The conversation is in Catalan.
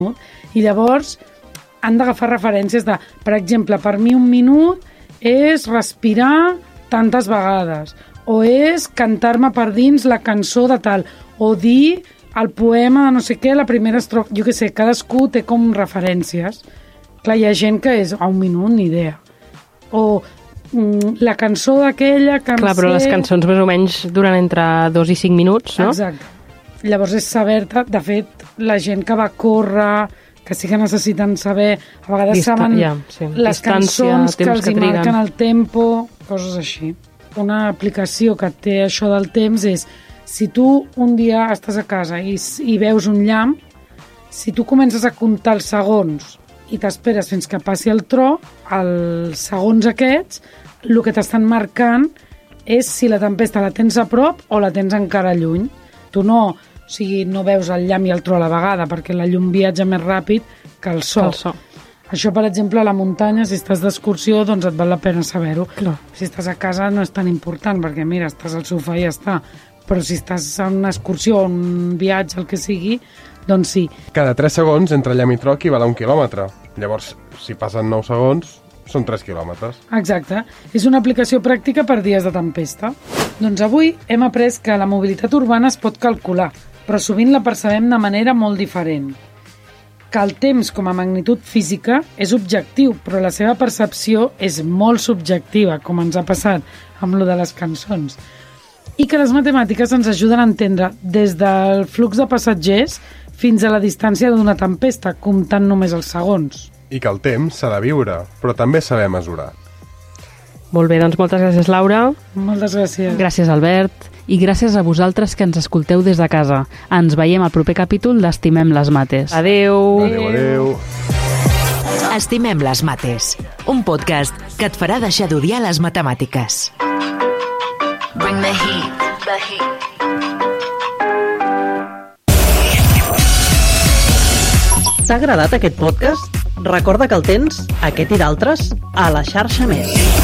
I llavors han d'agafar referències de, per exemple, per mi 1 minut és respirar tantes vegades, o és cantar-me per dins la cançó de tal, o dir el poema de no sé què, la primera estrofa, jo què sé, cadascú té com referències. Clar, hi ha gent que és a 1 minut, ni idea. O la cançó d'aquella que Clar, però les cançons més o menys duren entre 2 i 5 minuts, no? Exacte. Llavors és saber-te, de fet, la gent que va córrer, que sí que necessiten saber, a vegades saben les cançons que els hi marquen el tempo, coses així. Una aplicació que té això del temps és, si tu un dia estàs a casa i veus un llamp, si tu comences a comptar els segons i t'esperes fins que passi el tro, els segons aquests, el que t'estan marcant és si la tempesta la tens a prop o la tens encara lluny. Tu no veus el llamp i el tro a la vegada, perquè la llum viatja més ràpid que el so. Això, per exemple, a la muntanya, si estàs d'excursió, doncs et val la pena saber-ho. Si estàs a casa no és tan important, perquè mira, estàs al sofà i ja està. Però si estàs en una excursió, un viatge, el que sigui, doncs sí. Cada 3 segons entre llamp i tro equival a 1 quilòmetre. Llavors, si passen 9 segons, són 3 quilòmetres. Exacte. És una aplicació pràctica per dies de tempesta. Doncs avui hem après que la mobilitat urbana es pot calcular, però sovint la percebem de manera molt diferent. Que el temps com a magnitud física és objectiu, però la seva percepció és molt subjectiva, com ens ha passat amb lo de les cançons. I que les matemàtiques ens ajuden a entendre des del flux de passatgers fins a la distància d'una tempesta, comptant només els segons. I que el temps s'ha de viure, però també saber mesurar. Molt bé, doncs moltes gràcies, Laura. Moltes gràcies. Gràcies, Albert. I gràcies a vosaltres que ens escolteu des de casa. Ens veiem al proper capítol d'Estimem les mates. Adeu. Adeu, adeu. Estimem les mates, un podcast que et farà deixar d'odiar les matemàtiques. Bring the heat, the heat. T'ha agradat aquest podcast? Recorda que el tens, aquest i d'altres, a la xarxa Més.